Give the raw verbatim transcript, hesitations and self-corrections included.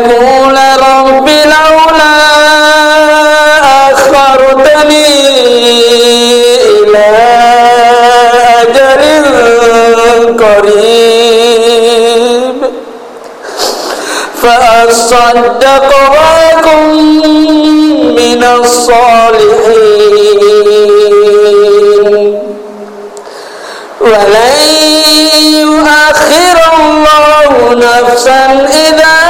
فيقول رب لولا أخرتني إلى أجل قريب فأصدق وأكن من الصالحين ولن يؤخر الله نفسا إذا